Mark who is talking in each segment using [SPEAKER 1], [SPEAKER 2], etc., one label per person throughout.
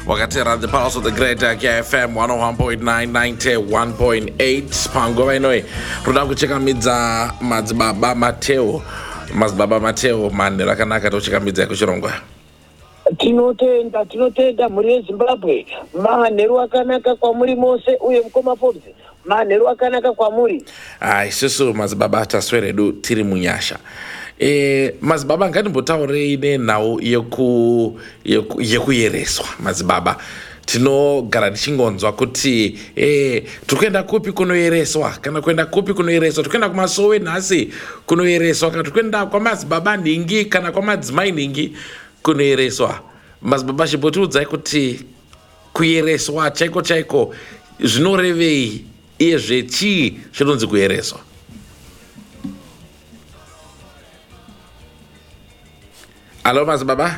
[SPEAKER 1] wakatera the pulse of the great KFM 101.9 91.8 panguva inoi roda kuchekamidza madzibaba Mateo manhero akanaka tochekamidza kuchirongwa.
[SPEAKER 2] Tinotenda mhuri yeZimbabwe, manhero akanaka kwamuri mose uye mukoma Forbes, manhero akanaka kwamuri.
[SPEAKER 1] Isusu madzibaba tasweredu tiri munyasha. Madzibaba ngandimbotaurei nenhau yekuyereswa. Madzibaba tinogara tichingonzwa kuti tikuenda kupi kunoyereswa, kana kuenda kupi kunoyereswa, tikuenda kumasowe nhasi kunoyereswa, kana tikuenda kwamadzibaba nhingi kana kwamadzimai nhingi kunoyereswa. Madzibaba chimbotiudzai kuti kuyereswa chaiko zvinorevei iyezve chii chinonzi kuyereswa? Alo madzibaba?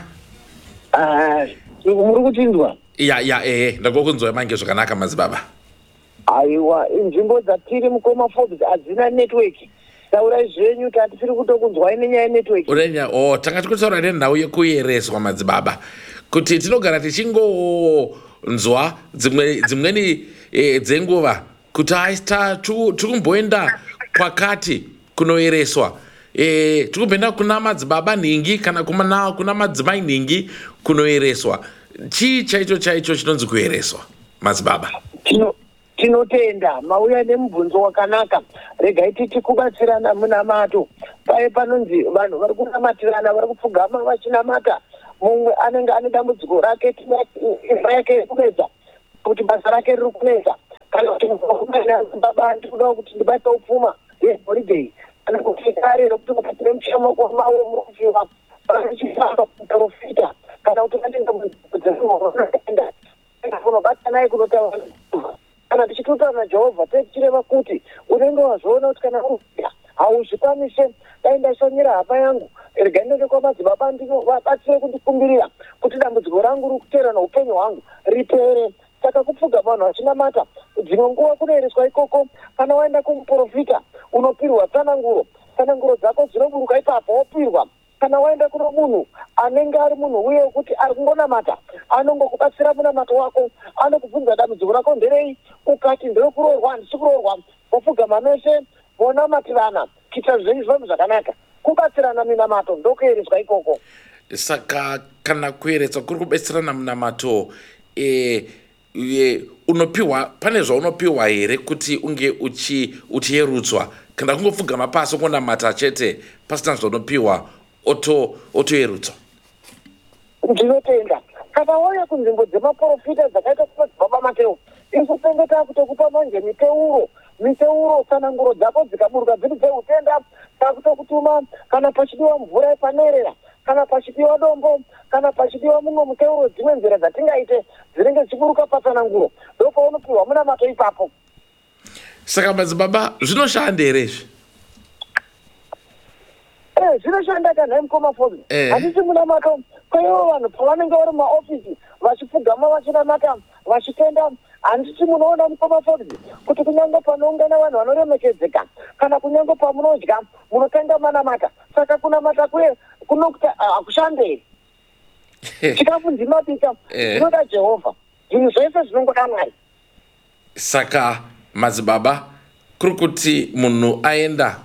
[SPEAKER 2] Muri kutinzwa?
[SPEAKER 1] Ndakunzwai mange zvakanaka madzibaba.
[SPEAKER 2] Aiwa, nzvimbo dzatiri mukoma Forbes hadzina network. Taurai zvenyu tatisiri kutokunzwai nenyaya yenetwork.
[SPEAKER 1] Tanga tikutaura nenhau yekuyereswa madzibaba, kuti tinogara tichingonzwa dzimweni dzenguva kuti tikumboenda kwakati kunoyereswa. Tikumboenda kuna madzibaba nhingi kana kuna madzimai nhingi kunoyereswa. Chii chaicho chinonzi kuyereswa madzibaba?
[SPEAKER 2] Tinotenda mauya nemubvunzo wakanaka. Regai tikubatsirana munamato. Paye panonzi vanhu vari kunamatirana, vari kupfugama vachinamata. Mumwe anenge ane dambudziko rake, imba yake kunetsa, kuti basa rake riri kunetsa. Kana kuti baba ndikuda kuti ndibate upfuma holiday. Kana kuti kare rokuti mukatire mushamo kwamawe murufiwa. Pachifamba kuprofita. Kana kuti katenga mudzekuenda. Kunobata naye kunotaura. Kana tichituta naJehovha tichireva kuti unenge wazviona kuti kana uya hauzvikwanise, dai ndaishanyira hapa yangu, rega ndende kwamadzibaba ndinovabatsire kundikumbirira kuti dambudziko rangu riri kutera noupenyu hwangu ripere. Saka kupfuga vanhu vachinamata, dzimwe nguva kunoyereswa ikoko. Kana waenda kumuprofita unopirwa tsananguro dzako dzinoburuka ipapo wopirwa. Kana waenda kuno munhu anenge ari munhu uye kuti ari kungonamata, anongokubatsira munamato wako, anokubvunza dambudziko rako nderei, ukati nderekuroorwa, handisi kuroorwa, wopfugama mese vonamatirana, kuita zvenyu zvinhu zvakanaka, kubatsirana minamato ndokuyereswa ikoko.
[SPEAKER 1] Saka kana kuyereswa kuri kubetserana munamato, unopiwa, pane zvaunopiwa here kuti unge uchiyerutswa, kana kungopfugama pasi kunamata chete pasina zvaunopiwa otoyerutswa?
[SPEAKER 2] Ndinotenda kana wauya kunzvimbo dzemaprofita dzakaita kumadzibaba Mateo, isu tenge takutokupa manje miteuro tsananguro dzako dzikaburuka dziri dzeutenda, takutokutuma kana pachidiwa mvura yepanerera, kana pachidiwa dombo, kana pachidiwa mumwe muteuro, dzimwe nzira dzatingaite dzinenge dzichiburuka patsananguro, ndopaunopiwa munamato ipapo.
[SPEAKER 1] Saka madzibaba zvinoshanda here izvi?
[SPEAKER 2] Zvinoshanda kana mukoma Forbes. Handisi munamato kwaivo vanhu pavanenge vari mumaofisi vachipfugama vachinamata vachitenda, handisi munoona mukoma Forbes kuti kunyange panoungana vanhu vanoremekedzeka kana kunyange pamunodya munotanga manamata. Saka kunamata kunokuti hakushande. Chikafu ndimabika zvinoda Jehovha, zvinhu zvese zvinongoda Mwari.
[SPEAKER 1] Saka madzibaba kuri kuti munhu aenda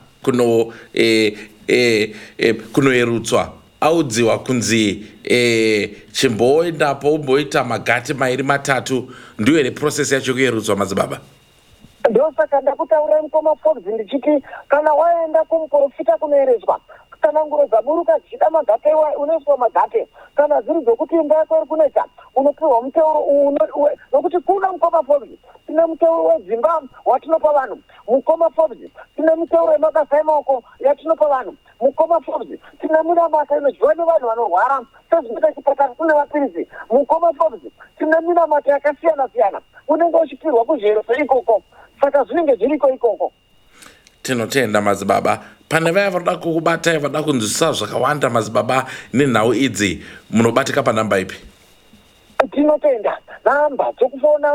[SPEAKER 1] kunoyerutswa audziwa kunzi chimboendapo umboita magati mairi matatu, ndiyo here process yacho kuyerutswa madzibaba?
[SPEAKER 2] Ndosaka ndakutaura mukoma Forbes ndichiti kana waenda kumuprofita kunoyereswa, tsananguro dzaburuka dzichida magate unoiswa magate, kana dziri dzokuti imba yako iri kunetsa unopiwa muteuro nokuti kuna mukoma Forbes tine muteuro wedzimba watinopa vanhu. Mukoma Forbes tine muteuro yemabasa emaoko yatinopa vanhu. Mukoma Forbes tine minamata inodyiwa nevanhu vanorwara sezvinoita chipatara kune mapirizi. Mukoma Forbes tine minamata yakasiyana siyana, unenge uchipirwa kuzviyereswa ikoko. Saka zvinenge zviriko ikoko.
[SPEAKER 1] Tinotenda madzibaba. Pane vaya vanoda kukubatai, vanoda kunzwisisa zvakawanda madzibaba nenhau idzi, munobatika panhamba ipi?
[SPEAKER 2] Tinotenda namba dzokufona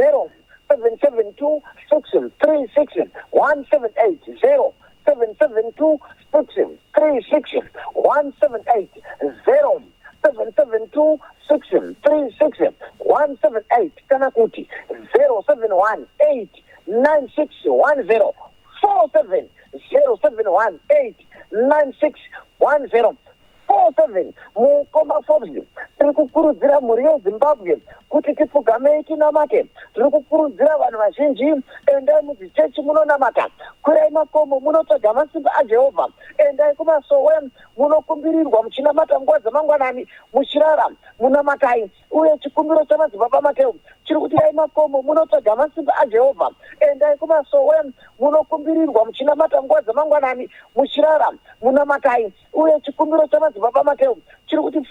[SPEAKER 2] 0772 636 178 0772 636 178 0772 36 kana kuti 0718961047 0718961047 mukoma Forbes tiri kukurudzira mhuri yeZimbabwe kuti tipfugamei tinamate. Tiri kukurudzira vanhu vazhinji, endai mudzichechi munonamata, kwirai makomo munotsvaga masimba aJehovha, endai kumasowe munokumbirirwa muchinamata nguva dzamangwanani, muchirara munamatai. Uye chikumbiro chamadzibaba Mateo chiri kuti dai makomo munotsvaga masimba aJehovha, endai kumasowe munokumbirirwa muchinamata nguva dzamangwanani, muchirara munamatai. Uye chikumbiro chamadzibaba Mateo chiri kuti